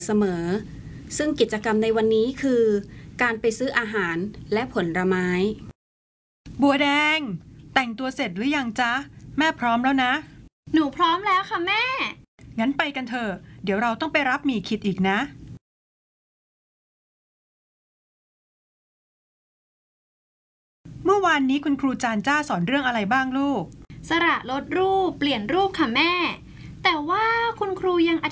เสมอซึ่งกิจกรรมในวันนี้คือการไปซื้ออาหารและผลไม้บัวแดงแต่งตัวเสร็จหรือยังจ๊ะแม่พร้อมแล้วนะหนูพร้อมแล้วค่ะแม่งั้นไปกันเถอะเดี๋ยวเราต้องไปรับหมี่คิดอีกนะเมื่อวานนี้คุณครูจานจ้าสอนเรื่องอะไรบ้างลูกสระลดรูปเปลี่ยนรูปค่ะแม่แต่ว่าคุณครูยัง